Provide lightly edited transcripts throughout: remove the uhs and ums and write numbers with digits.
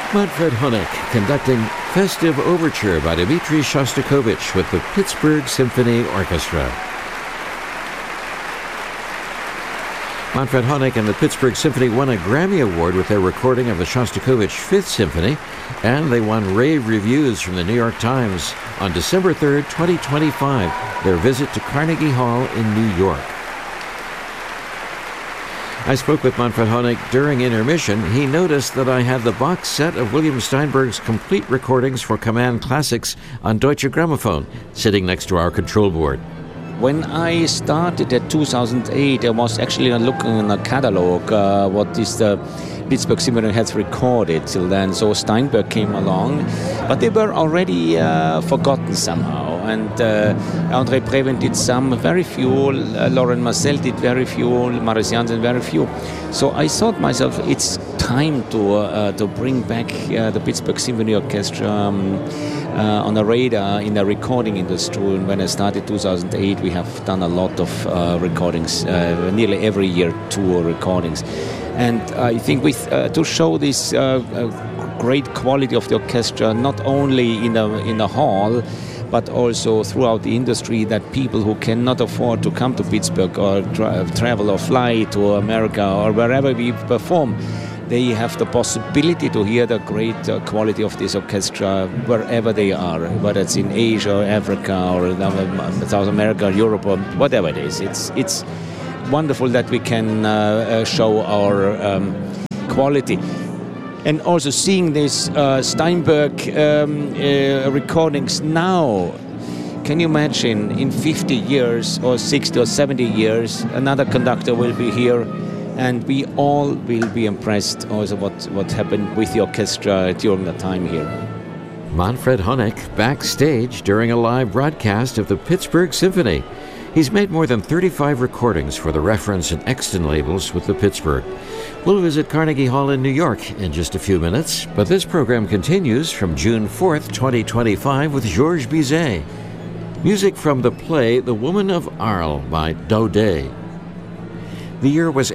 Manfred Honeck conducting Festive Overture by Dmitri Shostakovich with the Pittsburgh Symphony Orchestra. Manfred Honeck and the Pittsburgh Symphony won a Grammy Award with their recording of the Shostakovich Fifth Symphony, and they won rave reviews from the New York Times on December 3rd, 2025, their visit to Carnegie Hall in New York. I spoke with Manfred Honeck during intermission. He noticed that I had the box set of William Steinberg's complete recordings for Command Classics on Deutsche Grammophon sitting next to our control board. When I started in 2008, I was actually looking in a catalog what is the Pittsburgh Symphony has recorded till then. So Steinberg came along, but they were already forgotten somehow. And André Previn did some, very few. Laurent Marcel did very few. Marius Jansen very few. So I thought myself, it's time to bring back the Pittsburgh Symphony Orchestra on the radar in the recording industry. And when I started 2008, we have done a lot of recordings, nearly every year 2 recordings. And I think to show this great quality of the orchestra, not only in the hall, but also throughout the industry, that people who cannot afford to come to Pittsburgh or travel or fly to America or wherever we perform, they have the possibility to hear the great quality of this orchestra wherever they are, whether it's in Asia or Africa or South America, Europe, or whatever it is. It's wonderful that we can show our quality. And also seeing this Steinberg recordings now, can you imagine in 50 years or 60 or 70 years, another conductor will be here, and we all will be impressed also what happened with the orchestra during the time here. Manfred Honeck backstage during a live broadcast of the Pittsburgh Symphony. He's made more than 35 recordings for the Reference and Exton labels with the Pittsburgh. We'll visit Carnegie Hall in New York in just a few minutes, but this program continues from June 4th, 2025 with Georges Bizet. Music from the play The Woman of Arles by Daudet. The year was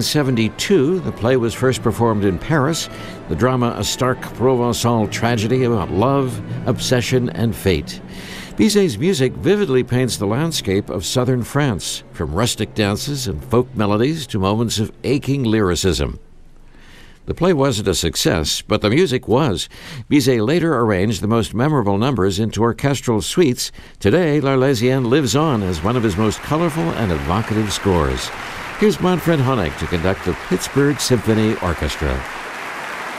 1872. The play was first performed in Paris. The drama, a stark Provençal tragedy about love, obsession, and fate. Bizet's music vividly paints the landscape of southern France, from rustic dances and folk melodies to moments of aching lyricism. The play wasn't a success, but the music was. Bizet later arranged the most memorable numbers into orchestral suites. Today, L'Arlésienne lives on as one of his most colorful and evocative scores. Here's Manfred Honeck to conduct the Pittsburgh Symphony Orchestra.